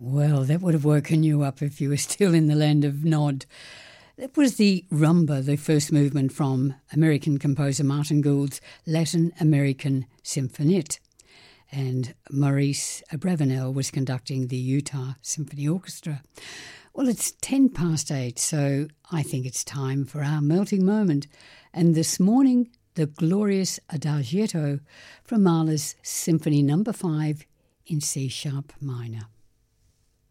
Well, that would have woken you up if you were still in the land of Nod. That was the rumba, the first movement from American composer Martin Gould's Latin American Symphonette. And Maurice Abravanel was conducting the Utah Symphony Orchestra. Well, it's 8:10, so I think it's time for our melting moment. And this morning, the glorious Adagietto from Mahler's Symphony No. 5 in C-sharp minor.